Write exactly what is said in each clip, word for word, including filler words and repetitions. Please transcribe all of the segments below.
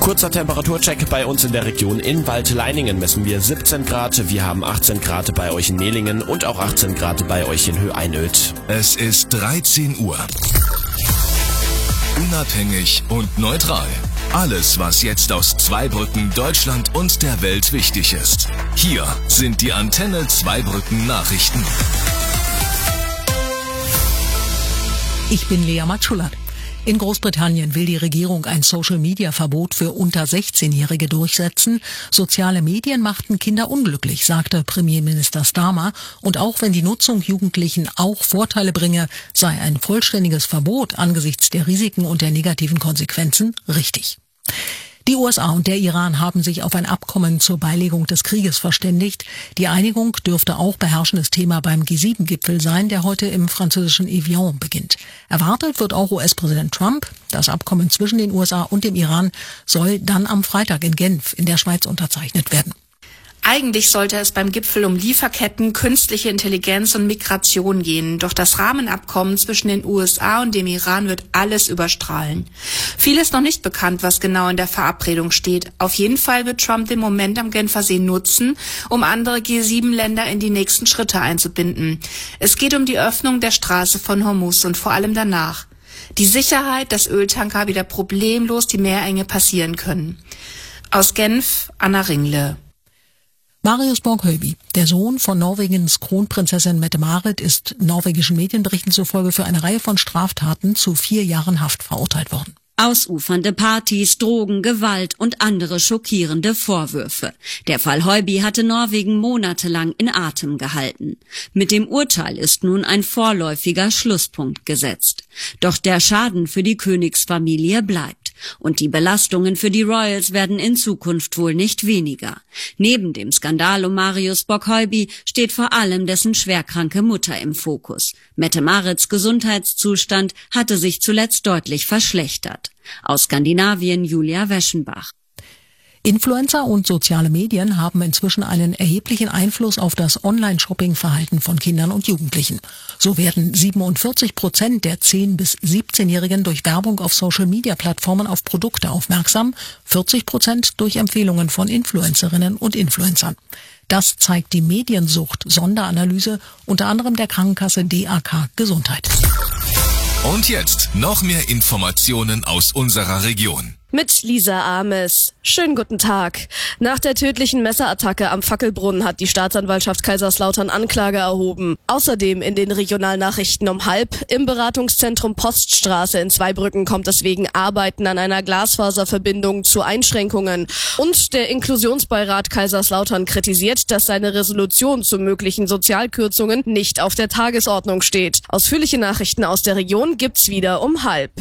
Kurzer Temperaturcheck bei uns in der Region. In Waldleiningen messen wir siebzehn Grad. Wir haben achtzehn Grad bei euch in Nehlingen und auch achtzehn Grad bei euch in Höh-Einöd. Es ist dreizehn Uhr. Unabhängig und neutral. Alles, was jetzt aus Zweibrücken, Deutschland und der Welt wichtig ist. Hier sind die Antenne Zweibrücken Nachrichten. Ich bin Lea Matschulat. In Großbritannien will die Regierung ein Social-Media-Verbot für unter sechzehnjährige durchsetzen. Soziale Medien machten Kinder unglücklich, sagte Premierminister Starmer. Und auch wenn die Nutzung Jugendlichen auch Vorteile bringe, sei ein vollständiges Verbot angesichts der Risiken und der negativen Konsequenzen richtig. Die U S A und der Iran haben sich auf ein Abkommen zur Beilegung des Krieges verständigt. Die Einigung dürfte auch beherrschendes Thema beim G sieben Gipfel sein, der heute im französischen Evian beginnt. Erwartet wird auch U S-Präsident Trump. Das Abkommen zwischen den U S A und dem Iran soll dann am Freitag in Genf in der Schweiz unterzeichnet werden. Eigentlich sollte es beim Gipfel um Lieferketten, künstliche Intelligenz und Migration gehen. Doch das Rahmenabkommen zwischen den U S A und dem Iran wird alles überstrahlen. Viel ist noch nicht bekannt, was genau in der Verabredung steht. Auf jeden Fall wird Trump den Moment am Genfersee nutzen, um andere G sieben Länder in die nächsten Schritte einzubinden. Es geht um die Öffnung der Straße von Hormuz und vor allem danach. Die Sicherheit, dass Öltanker wieder problemlos die Meerenge passieren können. Aus Genf, Anna Ringle. Marius Borg-Höyby, der Sohn von Norwegens Kronprinzessin Mette-Marit, ist norwegischen Medienberichten zufolge für eine Reihe von Straftaten zu vier Jahren Haft verurteilt worden. Ausufernde Partys, Drogen, Gewalt und andere schockierende Vorwürfe. Der Fall Höyby hatte Norwegen monatelang in Atem gehalten. Mit dem Urteil ist nun ein vorläufiger Schlusspunkt gesetzt. Doch der Schaden für die Königsfamilie bleibt. Und die Belastungen für die Royals werden in Zukunft wohl nicht weniger. Neben dem Skandal um Marius Borg-Höyby steht vor allem dessen schwerkranke Mutter im Fokus. Mette-Marits Gesundheitszustand hatte sich zuletzt deutlich verschlechtert. Aus Skandinavien Julia Weschenbach. Influencer und soziale Medien haben inzwischen einen erheblichen Einfluss auf das Online-Shopping-Verhalten von Kindern und Jugendlichen. So werden siebenundvierzig Prozent der zehn- bis siebzehnjährigen durch Werbung auf Social-Media-Plattformen auf Produkte aufmerksam, vierzig Prozent durch Empfehlungen von Influencerinnen und Influencern. Das zeigt die Mediensucht-Sonderanalyse unter anderem der Krankenkasse D A K Gesundheit. Und jetzt noch mehr Informationen aus unserer Region. Mit Lisa Ames. Schönen guten Tag. Nach der tödlichen Messerattacke am Fackelbrunnen hat die Staatsanwaltschaft Kaiserslautern Anklage erhoben. Außerdem in den Regionalnachrichten um halb. Im Beratungszentrum Poststraße in Zweibrücken kommt es wegen Arbeiten an einer Glasfaserverbindung zu Einschränkungen. Und der Inklusionsbeirat Kaiserslautern kritisiert, dass seine Resolution zu möglichen Sozialkürzungen nicht auf der Tagesordnung steht. Ausführliche Nachrichten aus der Region gibt's wieder um halb.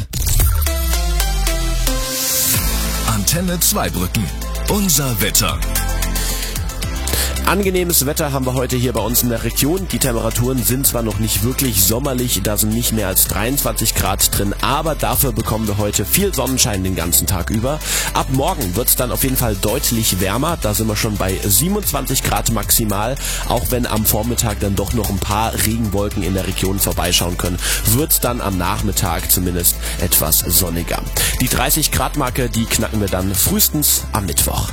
Antenne Zweibrücken. Unser Wetter. Angenehmes Wetter haben wir heute hier bei uns in der Region. Die Temperaturen sind zwar noch nicht wirklich sommerlich, da sind nicht mehr als dreiundzwanzig Grad drin, aber dafür bekommen wir heute viel Sonnenschein den ganzen Tag über. Ab morgen wird es dann auf jeden Fall deutlich wärmer, da sind wir schon bei siebenundzwanzig Grad maximal. Auch wenn am Vormittag dann doch noch ein paar Regenwolken in der Region vorbeischauen können, wird es dann am Nachmittag zumindest etwas sonniger. Die dreißig Grad Marke, die knacken wir dann frühestens am Mittwoch.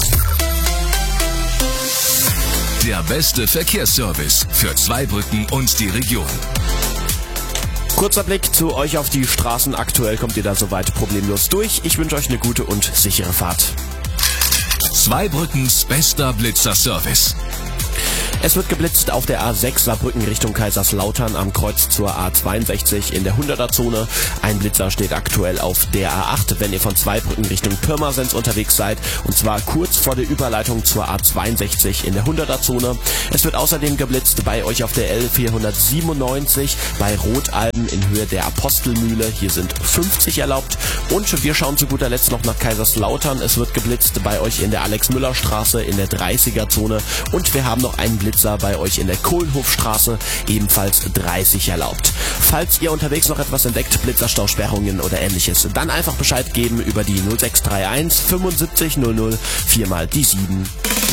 Der beste Verkehrsservice für Zweibrücken und die Region. Kurzer Blick zu euch auf die Straßen. Aktuell kommt ihr da soweit problemlos durch. Ich wünsche euch eine gute und sichere Fahrt. Zweibrückens bester Blitzerservice. Es wird geblitzt auf der A sechs Saarbrücken Richtung Kaiserslautern am Kreuz zur A zweiundsechzig in der hunderter-Zone. Ein Blitzer steht aktuell auf der A acht, wenn ihr von Zweibrücken Richtung Pirmasens unterwegs seid. Und zwar kurz vor der Überleitung zur A zweiundsechzig in der hunderter-Zone. Es wird außerdem geblitzt bei euch auf der L vierhundertsiebenundneunzig bei Rotalben in Höhe der Apostelmühle. Hier sind fünfzig erlaubt. Und wir schauen zu guter Letzt noch nach Kaiserslautern. Es wird geblitzt bei euch in der Alex-Müller-Straße in der dreißiger-Zone. Und wir haben noch einen Blitzer bei euch in der Kohlenhofstraße, ebenfalls dreißig erlaubt. Falls ihr unterwegs noch etwas entdeckt, Blitzerstausperrungen oder ähnliches, dann einfach Bescheid geben über die null sechs drei eins fünfundsiebzig null null, viermal die sieben.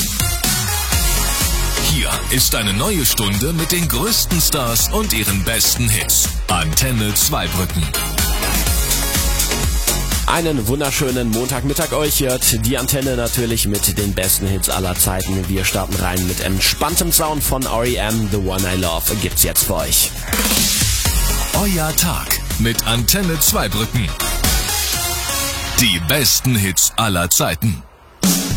Hier ist eine neue Stunde mit den größten Stars und ihren besten Hits. Antenne Zweibrücken. Einen wunderschönen Montagmittag euch, hört die Antenne natürlich mit den besten Hits aller Zeiten. Wir starten rein mit entspanntem Sound von R E M, The One I Love gibt's jetzt für euch. Euer Tag mit Antenne Zweibrücken. Die besten Hits aller Zeiten.